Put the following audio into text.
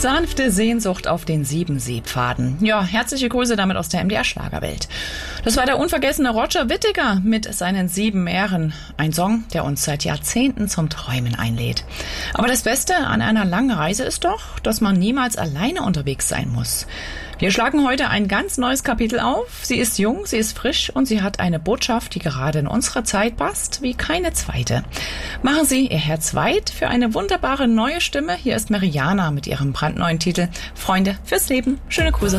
Sanfte Sehnsucht auf den 7 Seepfaden. Ja, herzliche Grüße damit aus der MDR-Schlagerwelt. Das war der unvergessene Roger Whittaker mit seinen 7 Meeren. Ein Song, der uns seit Jahrzehnten zum Träumen einlädt. Aber das Beste an einer langen Reise ist doch, dass man niemals alleine unterwegs sein muss. Wir schlagen heute ein ganz neues Kapitel auf. Sie ist jung, sie ist frisch und sie hat eine Botschaft, die gerade in unsere Zeit passt, wie keine zweite. Machen Sie Ihr Herz weit für eine wunderbare neue Stimme. Hier ist Mariana mit ihrem brandneuen Titel Freunde fürs Leben. Schöne Grüße.